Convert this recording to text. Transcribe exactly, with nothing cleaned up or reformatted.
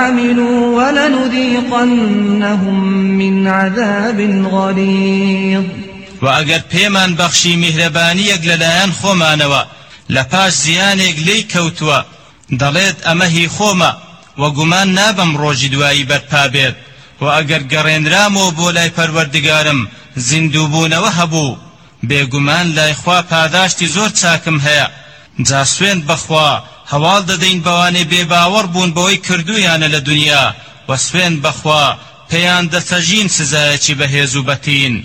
عملوا ولنذيقنهم من عذاب غليظ. وأجر بيمان بخشي مهرباني يقللان خومانوا لپاش زيانيق لي كوتوا دليت أمهي خوما وقمان نابم روج دوائي برپابيت. وأجر قرين رامو بولاي پروردگارم زندوبون وهبو بيگومان لا إخوا پاداشتی زور چاکم هيا. جاسوين بخوا هوال ددين بواني بيباور بون بوي كردويان لدنيا وسوين بخوا پيان دتجين سزايا چي بهيزو بتين.